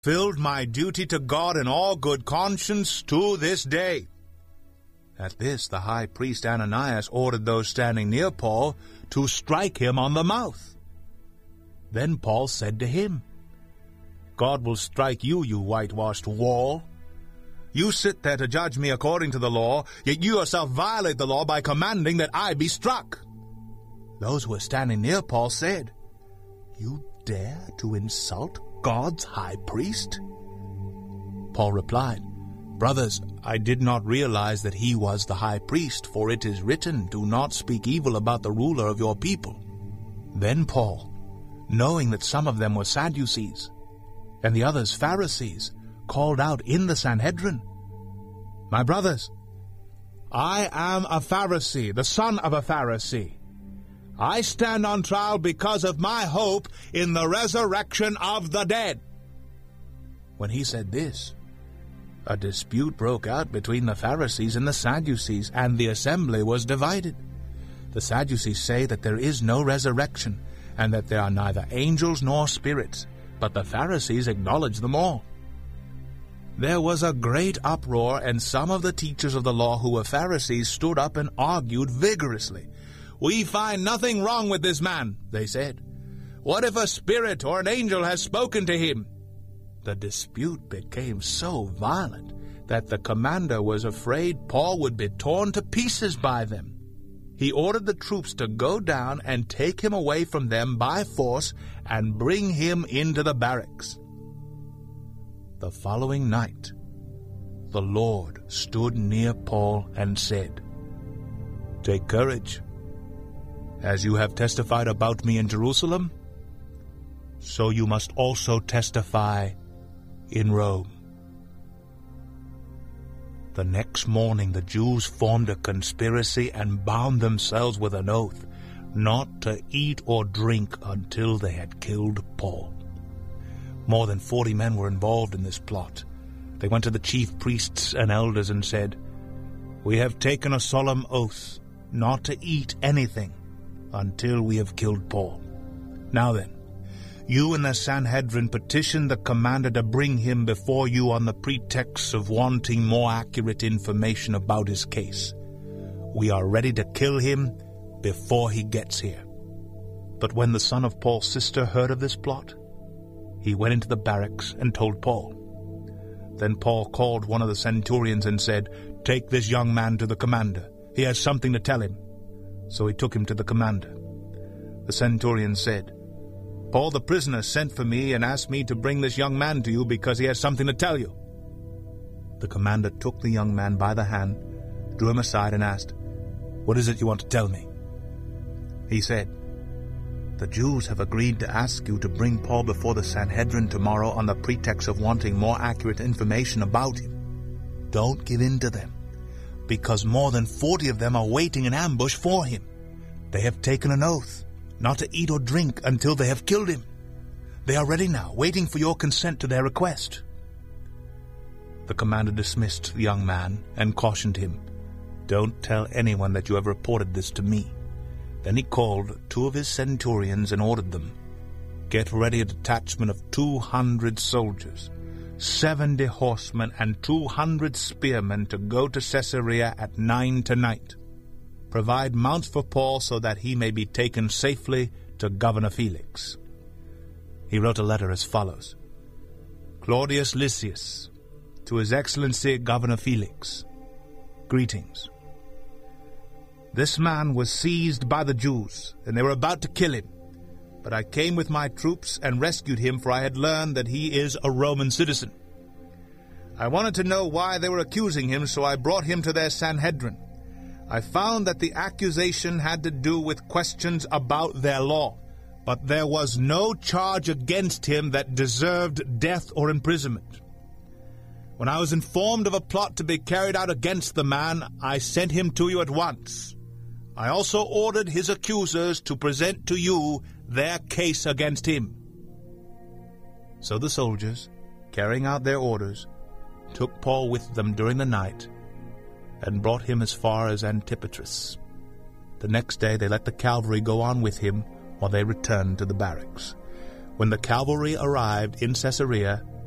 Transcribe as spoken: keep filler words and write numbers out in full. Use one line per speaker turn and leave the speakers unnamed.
filled my duty to God in all good conscience to this day." At this the high priest Ananias ordered those standing near Paul to strike him on the mouth. Then Paul said to him, "God will strike you, you whitewashed wall. You sit there to judge me according to the law, yet you yourself violate the law by commanding that I be struck." Those who were standing near Paul said, "You dare to insult God's high priest?" Paul replied, "Brothers, I did not realize that he was the high priest, for it is written, 'Do not speak evil about the ruler of your people.'" Then Paul, knowing that some of them were Sadducees, and the others Pharisees, called out in the Sanhedrin, "My brothers, I am a Pharisee, the son of a Pharisee. I stand on trial because of my hope in the resurrection of the dead." When he said this, a dispute broke out between the Pharisees and the Sadducees, and the assembly was divided. The Sadducees say that there is no resurrection, and that there are neither angels nor spirits, but the Pharisees acknowledge them all. There was a great uproar, and some of the teachers of the law who were Pharisees stood up and argued vigorously. "We find nothing wrong with this man," they said. "What if a spirit or an angel has spoken to him?" The dispute became so violent that the commander was afraid Paul would be torn to pieces by them. He ordered the troops to go down and take him away from them by force and bring him into the barracks. The following night, the Lord stood near Paul and said, "Take courage. As you have testified about me in Jerusalem, so you must also testify in Rome." The next morning the Jews formed a conspiracy and bound themselves with an oath not to eat or drink until they had killed Paul. More than forty men were involved in this plot. They went to the chief priests and elders and said, "We have taken a solemn oath not to eat anything until we have killed Paul. Now then, you and the Sanhedrin petitioned the commander to bring him before you on the pretext of wanting more accurate information about his case. We are ready to kill him before he gets here." But when the son of Paul's sister heard of this plot, he went into the barracks and told Paul. Then Paul called one of the centurions and said, "Take this young man to the commander. He has something to tell him." So he took him to the commander. The centurion said, "Paul the prisoner sent for me and asked me to bring this young man to you because he has something to tell you." The commander took the young man by the hand, drew him aside and asked, "What is it you want to tell me?" He said, "The Jews have agreed to ask you to bring Paul before the Sanhedrin tomorrow on the pretext of wanting more accurate information about him. Don't give in to them, because more than forty of them are waiting in ambush for him. They have taken an oath not to eat or drink until they have killed him. They are ready now, waiting for your consent to their request." The commander dismissed the young man and cautioned him, "Don't tell anyone that you have reported this to me." Then he called two of his centurions and ordered them, "Get ready a detachment of two hundred soldiers, seventy horsemen, and two hundred spearmen to go to Caesarea at nine tonight. Provide mounts for Paul so that he may be taken safely to Governor Felix." He wrote a letter as follows: "Claudius Lysias, to His Excellency Governor Felix, greetings. This man was seized by the Jews, and they were about to kill him. But I came with my troops and rescued him, for I had learned that he is a Roman citizen. I wanted to know why they were accusing him, so I brought him to their Sanhedrin. I found that the accusation had to do with questions about their law, but there was no charge against him that deserved death or imprisonment. When I was informed of a plot to be carried out against the man, I sent him to you at once. I also ordered his accusers to present to you their case against him." So the soldiers, carrying out their orders, took Paul with them during the night and brought him as far as Antipatris. The next day they let the cavalry go on with him while they returned to the barracks. When the cavalry arrived in Caesarea,